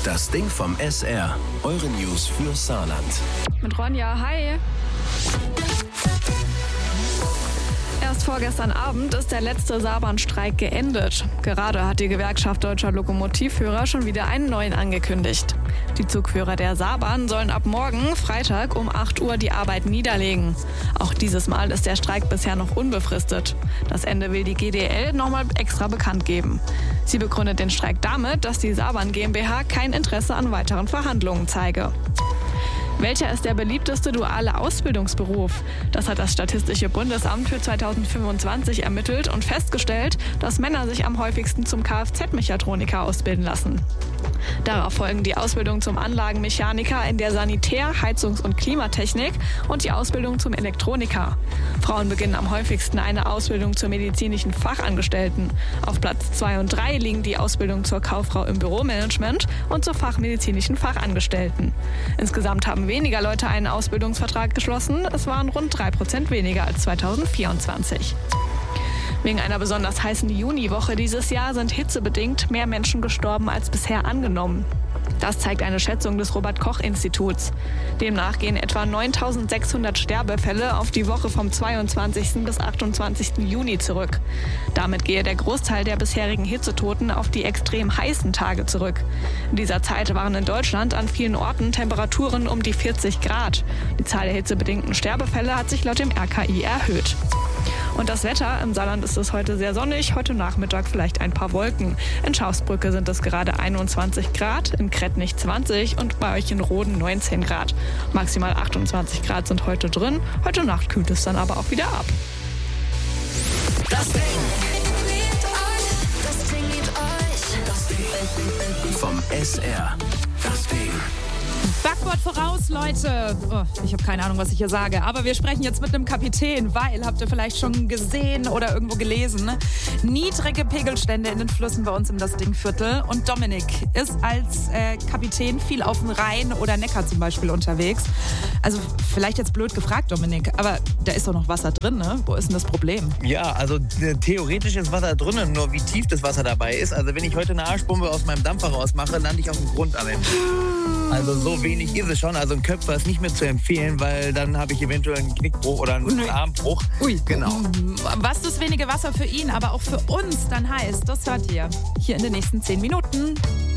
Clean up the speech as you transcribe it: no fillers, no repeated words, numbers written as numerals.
Das Ding vom SR. Eure News für Saarland. Mit Ronja, hi. Erst vorgestern Abend ist der letzte Saarbahnstreik geendet. Gerade hat die Gewerkschaft Deutscher Lokomotivführer schon wieder einen neuen angekündigt. Die Zugführer der Saarbahn sollen ab morgen, Freitag, um 8 Uhr die Arbeit niederlegen. Auch dieses Mal ist der Streik bisher noch unbefristet. Das Ende will die GDL nochmal extra bekannt geben. Sie begründet den Streik damit, dass die Saarbahn GmbH kein Interesse an weiteren Verhandlungen zeige. Welcher ist der beliebteste duale Ausbildungsberuf? Das hat das Statistische Bundesamt für 2025 ermittelt und festgestellt, dass Männer sich am häufigsten zum Kfz-Mechatroniker ausbilden lassen. Darauf folgen die Ausbildung zum Anlagenmechaniker in der Sanitär-, Heizungs- und Klimatechnik und die Ausbildung zum Elektroniker. Frauen beginnen am häufigsten eine Ausbildung zur medizinischen Fachangestellten. Auf Platz 2 und 3 liegen die Ausbildung zur Kauffrau im Büromanagement und zur fachmedizinischen Fachangestellten. Insgesamt haben weniger Leute einen Ausbildungsvertrag geschlossen. Es waren rund 3% weniger als 2024. Wegen einer besonders heißen Juniwoche dieses Jahr sind hitzebedingt mehr Menschen gestorben als bisher angenommen. Das zeigt eine Schätzung des Robert-Koch-Instituts. Demnach gehen etwa 9.600 Sterbefälle auf die Woche vom 22. bis 28. Juni zurück. Damit gehe der Großteil der bisherigen Hitzetoten auf die extrem heißen Tage zurück. In dieser Zeit waren in Deutschland an vielen Orten Temperaturen um die 40 Grad. Die Zahl der hitzebedingten Sterbefälle hat sich laut dem RKI erhöht. Und das Wetter: im Saarland ist es heute sehr sonnig, heute Nachmittag vielleicht ein paar Wolken. In Schaufsbrücke sind es gerade 21 Grad, in Krettnich 20 und bei euch in Roden 19 Grad. Maximal 28 Grad sind heute drin, heute Nacht kühlt es dann aber auch wieder ab. Das Ding. Das Ding. Vom SR. Das Ding. Backbord voraus, Leute. Oh, ich habe keine Ahnung, was ich hier sage. Aber wir sprechen jetzt mit einem Kapitän, weil, habt ihr vielleicht schon gesehen oder irgendwo gelesen, ne? Niedrige Pegelstände in den Flüssen bei uns im Das-Ding-Viertel. Und Dominik ist als Kapitän viel auf dem Rhein oder Neckar zum Beispiel unterwegs. Also vielleicht jetzt blöd gefragt, Dominik, aber da ist doch noch Wasser drin, ne? Wo ist denn das Problem? Ja, also theoretisch ist Wasser drin, nur wie tief das Wasser dabei ist. Also wenn ich heute eine Arschbombe aus meinem Dampfer rausmache, lande ich auf dem Grund am Ende. Also so wenig ist es schon. Also ein Köpfer ist nicht mehr zu empfehlen, weil dann habe ich eventuell einen Knickbruch oder einen Armbruch. Ui. Genau. Was das wenige Wasser für ihn, aber auch für uns dann heißt, das hört ihr hier in den nächsten 10 Minuten.